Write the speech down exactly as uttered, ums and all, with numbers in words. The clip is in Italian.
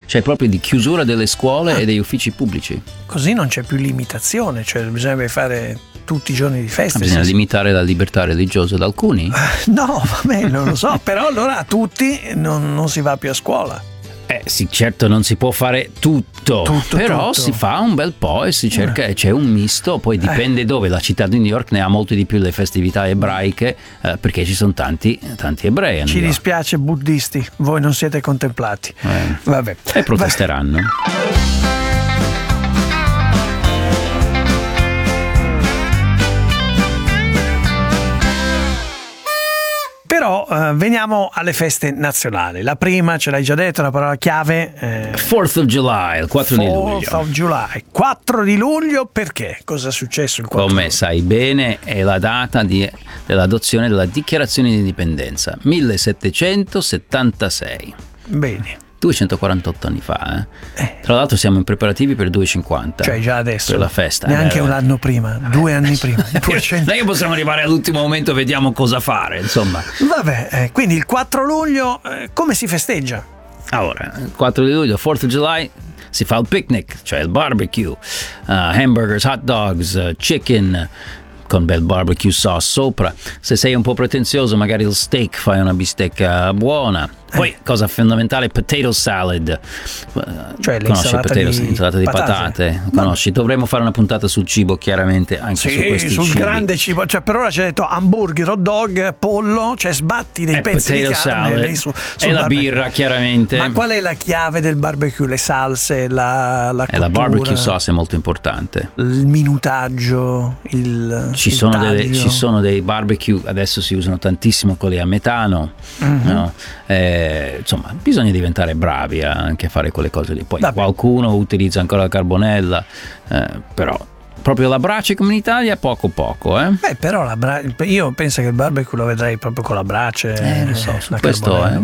cioè proprio di chiusura delle scuole e degli uffici pubblici. Così non c'è più limitazione, cioè bisognerebbe fare tutti i giorni di festa. Bisogna limitare la libertà religiosa ad alcuni? No, vabbè, non lo so, però allora a tutti non, non si va più a scuola. Eh sì, certo non si può fare tutto, tutto però tutto. si fa un bel po' e si cerca, eh. c'è un misto, poi dipende eh. dove. La città di New York ne ha molto di più le festività ebraiche, eh, perché ci sono tanti, tanti ebrei. Ci dispiace buddisti, voi non siete contemplati. Eh. Vabbè. E protesteranno. Però eh, veniamo alle feste nazionali. La prima, ce l'hai già detto, la parola chiave. Eh, fourth of July, il quattro di luglio. fourth of July. quattro di luglio perché? Cosa è successo il quattro? Come sai bene, è la data di, dell'adozione della dichiarazione di indipendenza, millesettecentosettantasei. Bene. duecentoquarantotto anni fa, eh? Eh. Tra l'altro siamo in preparativi per duecentocinquanta, cioè già adesso, per la festa, neanche eh, un anno prima, due anni prima. Non è che possiamo arrivare all'ultimo momento, vediamo cosa fare, insomma. Vabbè, eh, quindi il quattro luglio eh, come si festeggia? Allora, il quattro di luglio, fourth of July, si fa il picnic, cioè il barbecue, uh, hamburgers, hot dogs, uh, chicken con bel barbecue sauce sopra. Se sei un po' pretenzioso, magari il steak, fai una bistecca buona. Poi, cosa fondamentale, potato salad. Cioè conosci il potato, di insalata di patate? patate? Conosci? Dovremmo fare una puntata sul cibo, chiaramente, anche sì, su questi sul cibi. grande cibo. Cioè, per ora c'è detto hamburger, hot dog, pollo, cioè sbatti dei eh, pezzi di carne lì su, e la birra, chiaramente. Ma qual è la chiave del barbecue? Le salse, la, la e la barbecue sauce è molto importante. Il minutaggio, il ci, il sono delle, ci sono dei barbecue, adesso si usano tantissimo quelli a metano, mm-hmm. no? Eh, insomma, bisogna diventare bravi anche a fare quelle cose lì. Poi Vabbè. qualcuno utilizza ancora la carbonella, eh, però proprio la brace come in Italia poco poco, eh? Beh, però la bra- io penso che il barbecue lo vedrei proprio con la brace, eh, lo so, su la questo, eh,